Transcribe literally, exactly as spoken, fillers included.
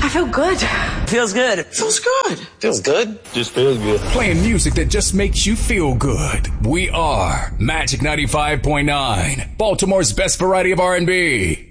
I feel good. Feels good. Feels good. Feels good. Just feels good. Playing music that just makes you feel good. We are Magic ninety-five point nine, Baltimore's best variety of R and B.